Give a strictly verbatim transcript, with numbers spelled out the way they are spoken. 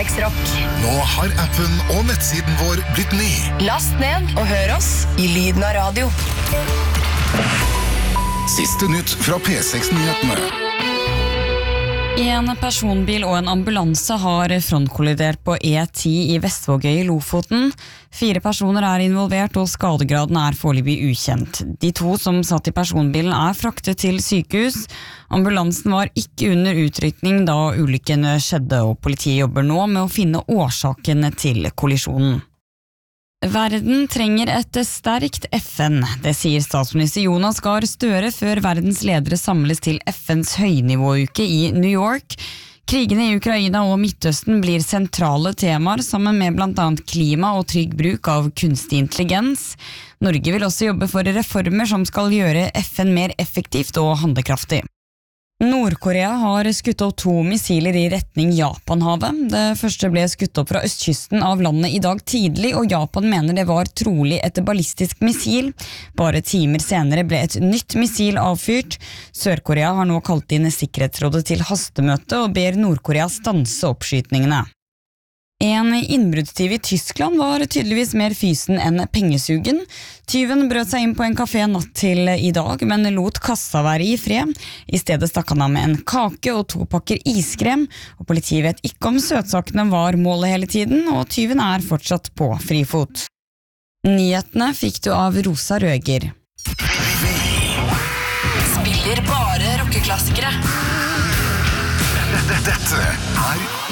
seks Rock. Nå har appen og nettsiden vår blitt ny. Last ned og hør oss i lyden av radio. Siste nytt fra P seks-nyhetene. En personbil og en ambulanse har frontkollidert på E ti i Vestvågøy i Lofoten. Fire personer er involvert, og skadegraden er foreløpig ukjent. De to som satt i personbilen er fraktet til sykehus. Ambulansen var ikke under utrykning da ulykken skjedde, og politiet jobber nå med å finne årsaken til kollisjonen. Verden trenger et sterkt F N, det sier statsminister Jonas Gahr Støre før verdens ledere samles til F N's høynivåuke i New York. Krigene i Ukraina og Midtøsten blir sentrale temaer sammen med blant annet klima og trygg bruk av kunstig intelligens. Norge vil også jobbe for reformer som skal gjøre F N mer effektivt og handlekraftig. Nord-Korea har skutt opp to missiler i retning Japanhavet. Det første ble skutt opp fra østkysten av landet i dag tidlig, og Japan mener det var trolig et ballistisk missil. Bare timer senere ble et nytt missil avfyrt. Sør-Korea har nå kalt inn Sikkerhetsrådet til hastemøte og ber Nord-Korea stanse oppskytningene. En innbruddstyv i Tyskland var tydeligvis mer fysen enn pengesugen. Tyven brøt seg inn på en kafé natt til i dag, men lot kassa være i fred. I stedet stakk han av med en kake og to pakker iskrem, og politiet vet ikke om søtsakene var målet hele tiden, og tyven er fortsatt på frifot. Nyhetene fikk du av Rosa Røger. Spiller bare rockeklassikere. Dette er